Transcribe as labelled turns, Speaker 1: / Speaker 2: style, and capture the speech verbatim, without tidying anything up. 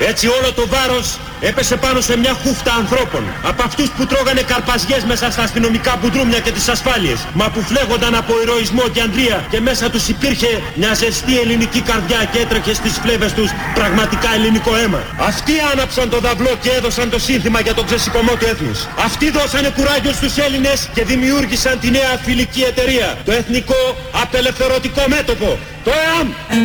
Speaker 1: Έτσι όλο το βάρος έπεσε πάνω σε μια χούφτα ανθρώπων. Από αυτούς που τρώγανε καρπαζιές μέσα στα αστυνομικά μπουντρούμια και τις ασφάλειες, μα που φλέγονταν από ηρωισμό και ανδρεία και μέσα τους υπήρχε μια ζεστή ελληνική καρδιά και έτρεχε στις φλέβες τους πραγματικά ελληνικό αίμα. Αυτοί άναψαν το δαυλό και έδωσαν το σύνθημα για τον ξεσηκωμό του έθνους. Αυτοί δώσανε κουράγιο στους Έλληνες και δημιούργησαν τη νέα φιλική εταιρεία, το Εθνικό Απελευθερωτικό Μέτωπο, το ΕΑΜ.